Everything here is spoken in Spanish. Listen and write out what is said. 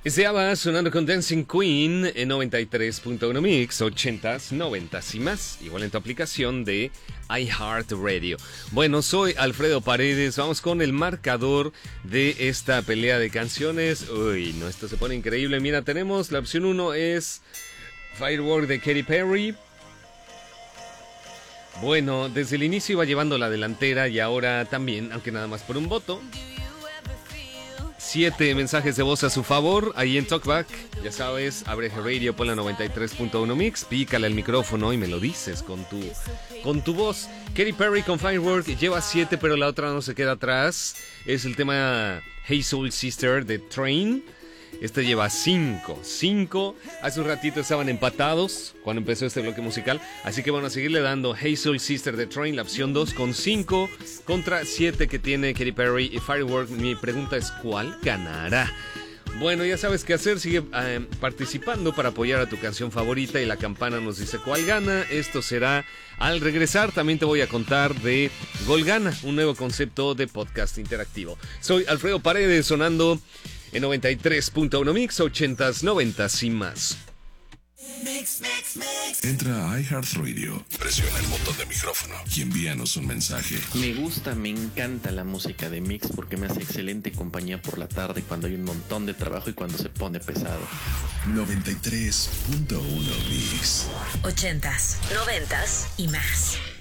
Se va sonando con Dancing Queen en 93.1 Mix, 80s, 90s y más. Igual en tu aplicación de iHeartRadio. Bueno, soy Alfredo Paredes. Vamos con el marcador de esta pelea de canciones. Uy, no, esto se pone increíble. Mira, tenemos la opción 1 es Firework de Katy Perry. Bueno, desde el inicio iba llevando la delantera y ahora también, aunque nada más por un voto. 7 mensajes de voz a su favor, ahí en Talkback. Ya sabes, abre radio, pon la 93.1 Mix, pícale al micrófono y me lo dices con tu voz. Katy Perry con Firework lleva 7, pero la otra no se queda atrás. Es el tema Hey Soul Sister de Train. Este lleva 5. Hace un ratito estaban empatados cuando empezó este bloque musical. Así que van a seguirle dando Hey Soul Sister de Train, la opción 2, con 5 contra 7 que tiene Katy Perry y Firework. Mi pregunta es, ¿cuál ganará? Bueno, ya sabes qué hacer. Sigue participando para apoyar a tu canción favorita y la campana nos dice cuál gana. Esto será al regresar. También te voy a contar de Gol Gana, un nuevo concepto de podcast interactivo. Soy Alfredo Paredes, sonando en 93.1 Mix, 80s, 90s y más. Entra a iHeartRadio, presiona el botón de micrófono y envíanos un mensaje. Me encanta la música de Mix porque me hace excelente compañía por la tarde cuando hay un montón de trabajo y cuando se pone pesado. 93.1 Mix. 80s, 90s y más.